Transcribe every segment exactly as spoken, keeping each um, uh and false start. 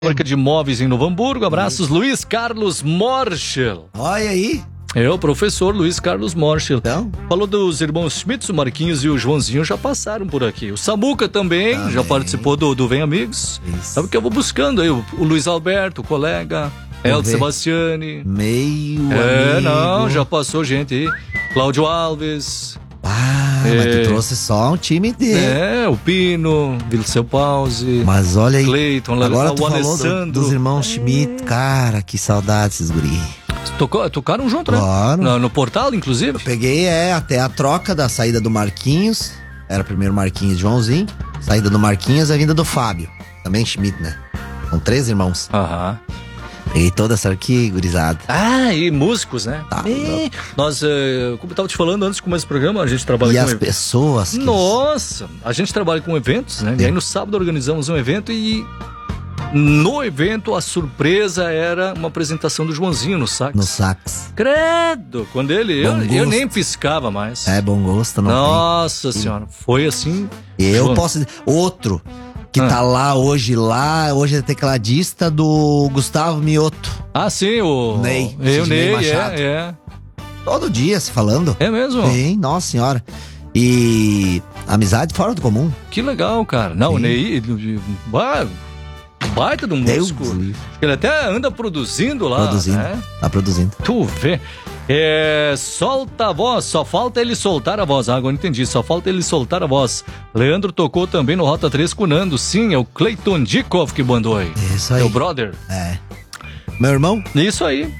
Fábrica de móveis em Novo Hamburgo. Abraços, Luiz Carlos Morschel. Olha aí. É o professor Luiz Carlos Morschel. Então? Falou dos irmãos Schmitz, o Marquinhos e o Joãozinho já passaram por aqui. O Samuca também, também. já participou do, do Vem Amigos. Isso. Sabe que eu vou buscando aí? O, o Luiz Alberto, o colega, Eldo Sebastiani. Meio É, amigo. não, já passou gente aí. Cláudio Alves. Ah, é, mas tu trouxe só um time dele. É, o Pino, Vilceu Pause. Mas olha aí, Cleiton, agora o tu Alessandro. falou do, dos irmãos Schmidt. Cara, que saudade desses guri. Tocou, tocaram junto, claro. né? No, no portal, inclusive. Eu peguei, é, até a troca da saída do Marquinhos. Era primeiro Marquinhos e Joãozinho. Saída do Marquinhos, a vinda do Fábio. Também Schmidt, né? São três irmãos. Aham. Peguei toda essa aqui, gurizada. Ah, e músicos, né? Tá, e... Nós, uh, como eu tava te falando antes de começar o programa, a gente trabalha e com... as pessoas... Que... Nossa! A gente trabalha com eventos, né? É. E aí no sábado organizamos um evento e... No evento, a surpresa era uma apresentação do Joãozinho no sax. No sax. Credo! Quando ele... Eu, eu nem piscava mais. É, bom gosto, não Nossa tem. senhora, foi assim... Eu João. posso dizer... Outro... Que ah. tá lá hoje, lá, hoje é tecladista do Gustavo Mioto. Ah, sim, o... Ney. Eu, Ney, Machado. é, é. Todo dia se falando. É mesmo? Sim, nossa senhora. E amizade fora do comum. Que legal, cara. Não, sim. O Ney... Bah, baita do músico. Ele até anda produzindo lá. Produzindo, né? Tá produzindo. Tu vê... É, solta a voz, só falta ele soltar a voz. Ah, agora entendi, só falta ele soltar a voz. Leandro tocou também no Rota três com o Nando. Sim, é o Cleiton Dikov que mandou aí. Isso aí. Meu brother. É. Meu irmão? Isso aí.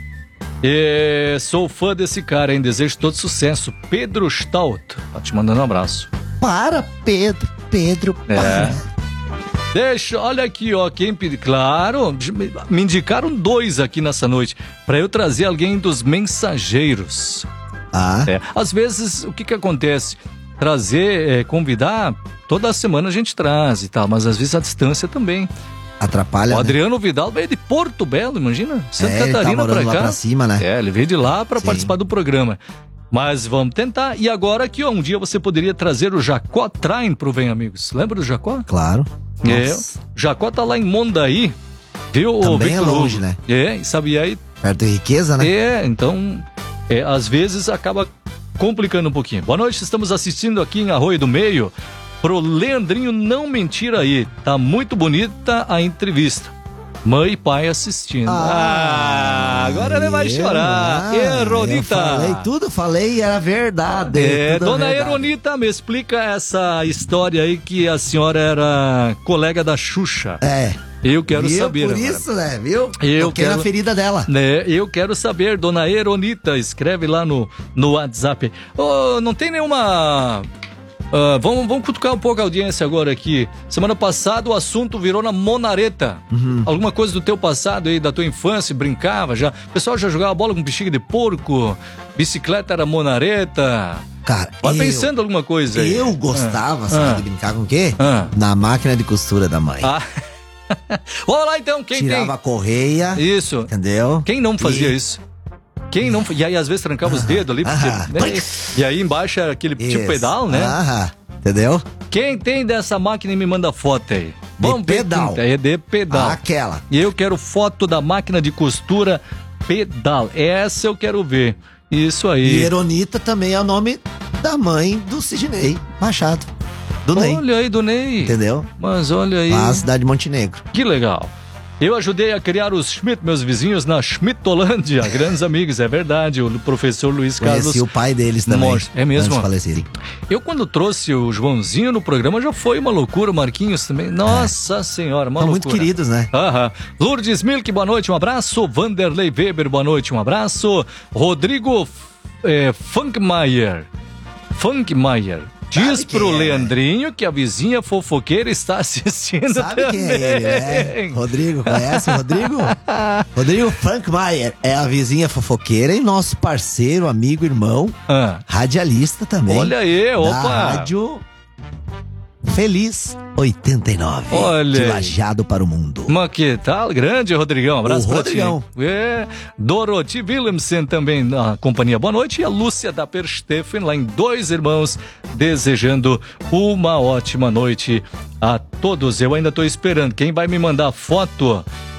É, sou fã desse cara, hein? Desejo todo sucesso. Pedro Stout. Tá te mandando um abraço. Para, Pedro. Pedro, para. É. Deixa, olha aqui, ó, quem pediu, claro, me indicaram dois aqui nessa noite, pra eu trazer alguém dos Mensageiros. Ah. É, às vezes, o que que acontece? Trazer, é, convidar, toda semana a gente traz e tal, mas às vezes a distância também. Atrapalha, O Adriano né? Vidal veio de Porto Belo, imagina, Santa é, Catarina ele tá pra cá. Lá pra cima, né? É, ele veio de lá pra Sim. participar do programa. Mas vamos tentar. E agora aqui, ó, um dia você poderia trazer o Jacó Train pro Vem Amigos. Lembra do Jacó? Claro. É, Jacó tá lá em Mondaí, viu? Também é longe, né? É, e sabe, e aí... Perto de Riqueza, né? É, então, é, às vezes acaba complicando um pouquinho. Boa noite, estamos assistindo aqui em Arroio do Meio pro Leandrinho Não Mentir Aí. Tá muito bonita a entrevista. Mãe e pai assistindo. Ah, ah agora ele vai chorar. Ah, Eronita. Eu falei tudo, falei e era verdade. É, dona verdade. Eronita, me explica essa história aí que a senhora era colega da Xuxa. É. Eu quero Viu? saber. Por agora. isso, né? Viu? Eu Toquei quero... na ferida dela. Né? Eu quero saber, dona Eronita, escreve lá no, no WhatsApp. Oh, não tem nenhuma... Uh, vamos, vamos cutucar um pouco a audiência agora aqui. Semana passada o assunto virou na monareta. Uhum. Alguma coisa do teu passado aí, da tua infância, brincava já. O pessoal já jogava bola com bexiga de porco, bicicleta era monareta. Cara, vai eu, pensando alguma coisa aí. Eu gostava, ah. sabe, ah. de brincar com o quê? Ah. Na máquina de costura da mãe. Ah. Vamos lá então, quem Tirava tem... a correia. Isso. Entendeu? Quem não fazia e... isso? Quem não... E aí às vezes trancava ah. os dedos ali. Porque, ah. né? E aí embaixo era aquele isso. tipo pedal, né? Ah. Entendeu? Quem tem dessa máquina e me manda foto aí. Vamos de pedal. Ver, é de pedal. Aquela. E eu quero foto da máquina de costura pedal. Essa eu quero ver. Isso aí. E Eronita também é o nome da mãe do Sidney Machado. Do olha Ney. Olha aí, do Ney. Entendeu? Mas olha aí. Lá na cidade de Montenegro. Que legal. Eu ajudei a criar os Schmidt, meus vizinhos, na Schmidtolândia. Grandes amigos, é verdade. O professor Luiz Carlos. Conheci o pai deles também. Morte. É mesmo? Antes de falecerem. Eu, quando trouxe o Joãozinho no programa, já foi uma loucura. O Marquinhos também. Nossa é. Senhora, uma São loucura. muito queridos, né? Aham. Lourdes Milk, boa noite, um abraço. Vanderlei Weber, boa noite, um abraço. Rodrigo é, Funkmaier. Funkmaier. Diz pro é, Leandrinho né? que a vizinha fofoqueira está assistindo. Sabe também. Quem é ele, né? Rodrigo, conhece o Rodrigo? Rodrigo Funkmaier é a vizinha fofoqueira e nosso parceiro, amigo, irmão, ah. radialista também. Olha aí, opa! Da rádio Feliz oitenta e nove. Olha. De Lajeado para o mundo. Mas que tal? Grande, Rodrigão. Um abraço o pra Rodrigão. ti. É. Dorothy Willemsen também na companhia. Boa noite. E a Lúcia da Persteffen lá em Dois Irmãos, desejando uma ótima noite a todos. Eu ainda tô esperando. Quem vai me mandar foto